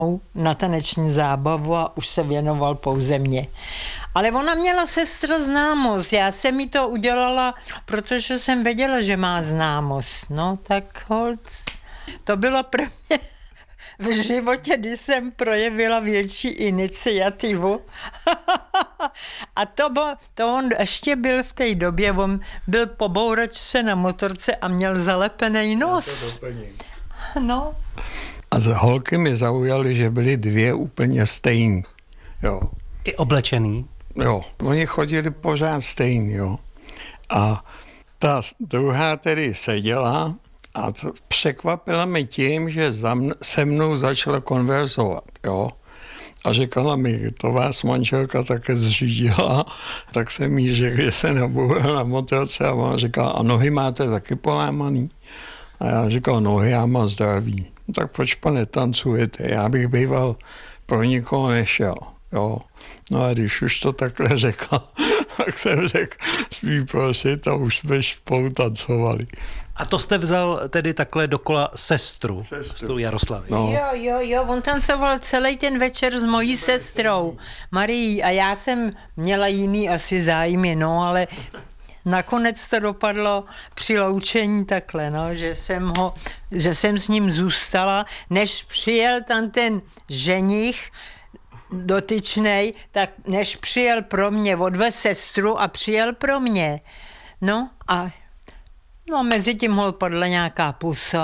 na taneční zábavu a už se věnoval pouze mně. Ale ona měla sestra známost. Já jsem mi to udělala, protože jsem věděla, že má známost. No tak holt, to bylo pro mě v životě, kdy jsem projevila větší iniciativu. A to on ještě byl v té době, on byl po bouračce na motorce a měl zalepený nos. No. A z holky mi zaujaly, že byly dvě úplně stejný. Jo. I oblečený? Jo, oni chodili pořád stejný, jo. A ta druhá tedy seděla a překvapila mě tím, že se mnou začala konverzovat, jo. A říkala mi, to vás manželka také zřídila, tak jsem jí řekl, že se naboural na motorce a ona říkala, a nohy máte taky polámaný? A já říkal, nohy já mám zdraví. No, tak proč pane tancujete? Já bych býval pro nikoho nešel. Jo. No a když už to takhle řekla, tak jsem řekl, smí prosit a už jsme spolu tancovali. A to jste vzal tedy takhle dokola sestru Jaroslavy. No. Jo, on tancoval celý ten večer s mojí sestrou Marií a já jsem měla jiný asi zájmy, no, ale nakonec to dopadlo při loučení takhle, no, že jsem s ním zůstala, než přijel tam ten ženich dotyčnej, tak než přijel pro mě, odvez sestru a přijel pro mě. No a mezi tím hol padla nějaká pusa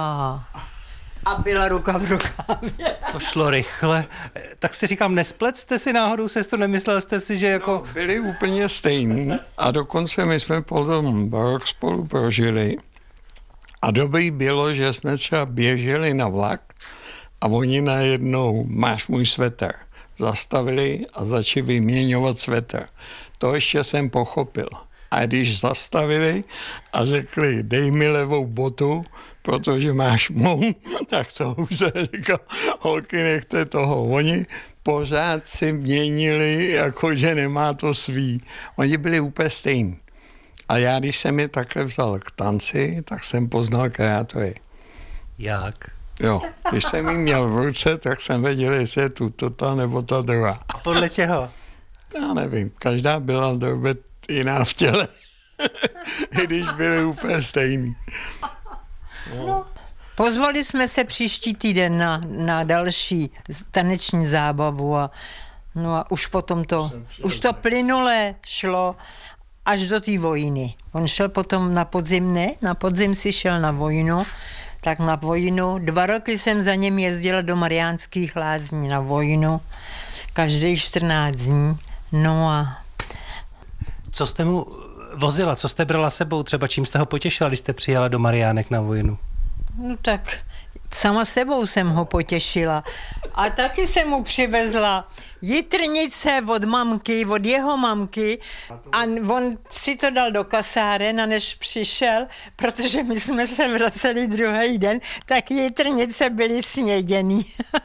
a byla ruka v rukávě. To šlo rychle. Tak si říkám, nesplet jste si náhodou sestru, nemyslel jste si, že jako... No, byli úplně stejní a dokonce my jsme potom rok spolu prožili a dobrý bylo, že jsme třeba běželi na vlak a oni najednou, máš můj sveter, zastavili a začali vyměňovat sveter. To ještě jsem pochopil. A když zastavili a řekli, dej mi levou botu, protože máš mou, tak to už se říkal, holky, nechte toho. Oni pořád si měnili, jakože nemá to svý. Oni byli úplně stejní. A já, když jsem je takhle vzal k tanci, tak jsem poznal, která to je. Jak? Jo, když jsem jí měl v ruce, tak jsem věděl, jestli je ta nebo ta druhá. A podle čeho? Já nevím, každá byla dobře jiná v těle, i když byly úplně stejný. No. Pozvali jsme se příští týden na další taneční zábavu a už potom už to plynule šlo až do té vojny. On šel potom na podzim si šel na vojnu, tak na vojnu, 2 roky jsem za ním jezdila do Mariánských Lázní na vojnu, každých 14 dní, no a... Co jste mu vozila, co jste brala sebou, třeba čím jste ho potěšila, když jste přijela do Mariánek na vojnu? No tak sama sebou jsem ho potěšila a taky jsem mu přivezla jitrnice od mamky, od jeho mamky a on si to dal do kasáren a než přišel, protože my jsme se vraceli druhý den, tak jitrnice byly sněděný.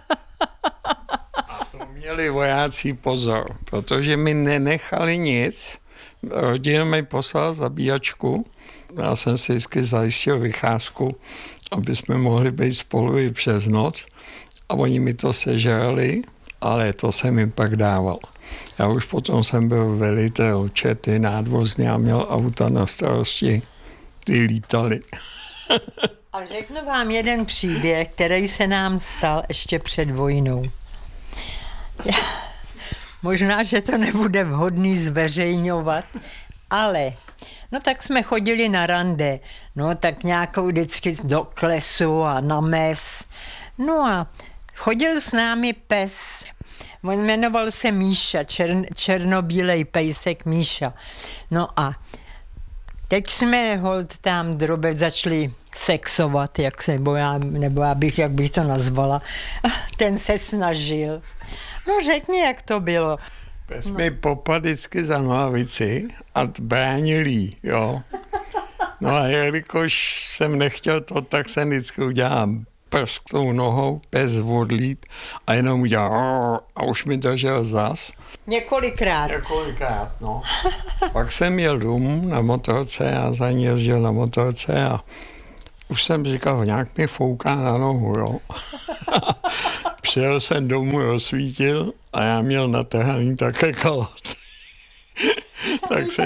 A to měli vojáci pozor, protože mi nenechali nic. Rodina mi poslala zabíjačku, já jsem si vždycky zajistil vycházku, aby jsme mohli být spolu i přes noc a oni mi to sežrali, ale to jsem jim pak dával. Já už potom jsem byl velitel čety nádvozně a měl auta na starosti, ty lítali. A řeknu vám jeden příběh, který se nám stal ještě před vojnou. Možná, že to nebude vhodný zveřejňovat, ale tak jsme chodili na rande, tak nějakou vždycky do klesu a na mes. No a chodil s námi pes, on jmenoval se Míša, černobílej pejsek Míša. No a teď jsme holt tam začali sexovat, jak bych to nazvala. Ten se snažil. No řekni, jak to bylo. Pes mi popadl vždycky za nohavici a bránil jí, jo. No a jelikož jsem nechtěl to, tak jsem vždycky udělal prst tou nohou, pes odlít a jenom udělal a už mi držel zas. Několikrát, no. Pak jsem jel domů na motorce, já za ní jezdil na motorce a už jsem říkal, nějak mi fouká na nohu, jo. Přijel jsem domů, rozsvítil a já měl natahaný také kalhoty. Tak jsem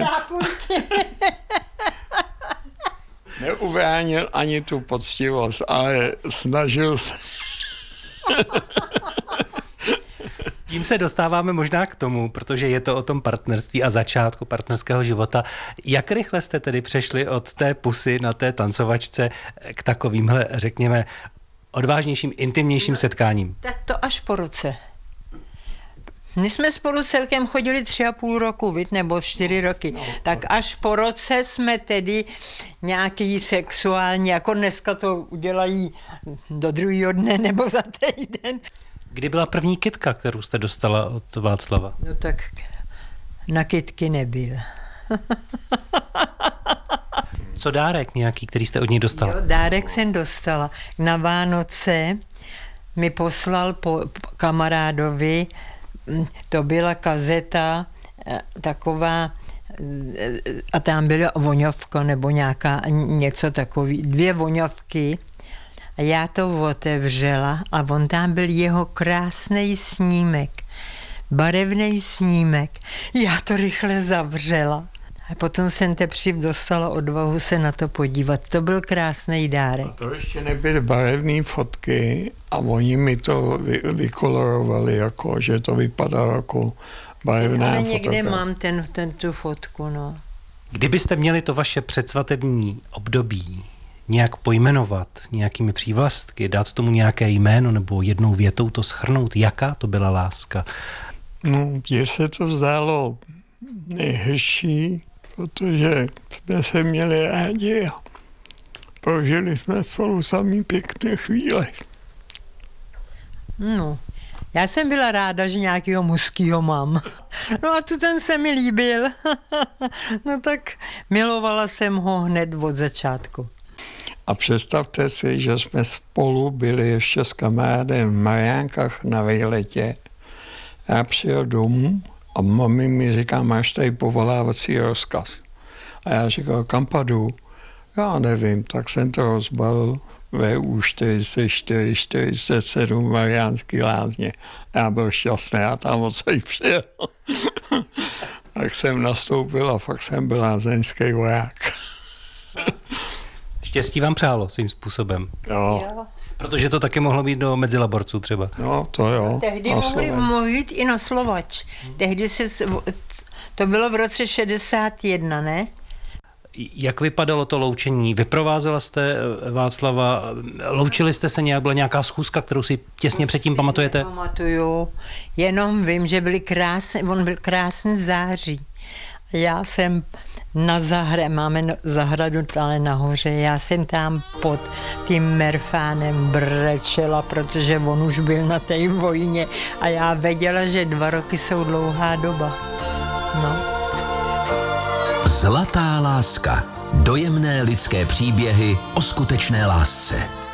neubránil ani tu poctivost, ale snažil se. Tím se dostáváme možná k tomu, protože je to o tom partnerství a začátku partnerského života. Jak rychle jste tedy přešli od té pusy na té tancovačce k takovýmhle, řekněme, odvážnějším, intimnějším setkáním? Tak to až po roce. My jsme spolu celkem chodili 3,5 roku, nebo 4 roky. Tak až po roce jsme tedy nějaký sexuální, jako dneska to udělají do druhého dne nebo za týden. Kdy byla první kytka, kterou jste dostala od Václava? No tak na kytky nebyl. Co dárek nějaký, který jste od něj dostala? Jo, dárek jsem dostala. Na Vánoce mi poslal po kamarádovi, to byla kazeta taková, a tam byla voňovka nebo něco takový, 2 voňovky. A já to otevřela a on tam byl jeho krásný snímek, barevný snímek. Já to rychle zavřela. A potom jsem teprve dostala odvahu se na to podívat. To byl krásný dárek. A to ještě nebyly barevné fotky a oni mi to vykolorovali, jako, že to vypadá jako barevná ale fotka. někde mám tu fotku, no. Kdybyste měli to vaše předsvatební období nějak pojmenovat, nějakými přívlastky, dát tomu nějaké jméno nebo jednou větou to shrnout, jaká to byla láska? No, mně se to zdálo nejhezčí, protože jsme se měli rádi a prožili jsme spolu samý pěkné chvíle. No, já jsem byla ráda, že nějakého mužskýho mám. No a tu ten se mi líbil. No tak milovala jsem ho hned od začátku. A představte si, že jsme spolu byli ještě s kamarádem v Mariánkách na výletě. Já přijel domů a mami mi říká, máš tady povolávací rozkaz. A já říkal, kam padu? Já nevím, tak jsem to rozbalil VU 44 47 Mariánský Lázně. Já byl šťastný, já tam odsaď přijel. Tak jsem nastoupil a fakt jsem byl lázeňský voják. Štěstí vám přálo svým způsobem. Jo. Protože to taky mohlo být do mezilaborců třeba. No, to jo. Tehdy mohli jít i na Slovač. Tehdy to bylo v roce 61, ne? Jak vypadalo to loučení? Vyprovázela jste Václava? Loučili jste se nějak? Byla nějaká schůzka, kterou si těsně předtím pamatujete? Pamatuju. Jenom vím, že on byl krásný září. Já jsem na máme zahradu tady nahoře, já jsem tam pod tím Merfánem brečela, protože on už byl na té vojně a já věděla, že 2 roky jsou dlouhá doba. No. Zlatá láska. Dojemné lidské příběhy o skutečné lásce.